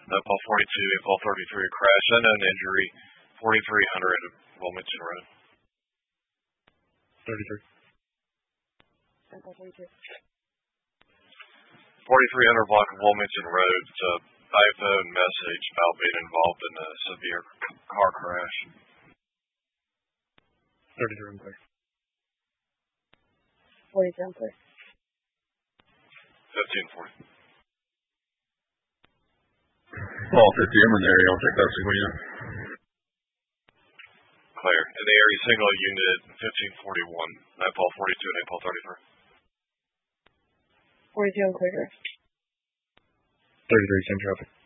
Nightfall 42, April 33, crash, unknown injury, 4300 Wilmington Road. 33. Nightfall 42. 4300 block of Wilmington Road. It's a iPhone message about being involved in a severe car crash. 33 unclear. 42 unclear. 1540. Paul 50, I'm in the area. I'll take that civilian. Clear. In the area, single unit 1541. Nightfall 42 and April 33. 42 unclear. 33, same traffic.